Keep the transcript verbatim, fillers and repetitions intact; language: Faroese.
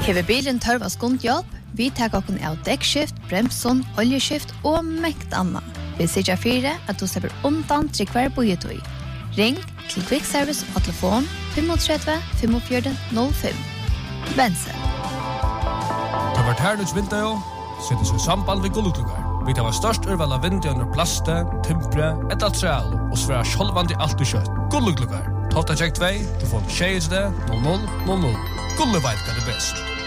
Hever bilen tørv av skundhjelp, vi tar okken av dekkskift, bremson, oljeskift og mekt anna. Vi sier fire at du slipper undan til hver bojetøy. Ring til Quick Service og telefon fem tre fem fire null fem. Bense. Det var tærnets vinter, setter seg samband ved gullutlugar. Vi tar størst urval av vinter under plaste, timpre, et material og svære sjolvandi alt og kjøtt. Gullutlugar. Totta tjekk två, du får tjejs det, noll noll noll noll. Gulleveit er det best.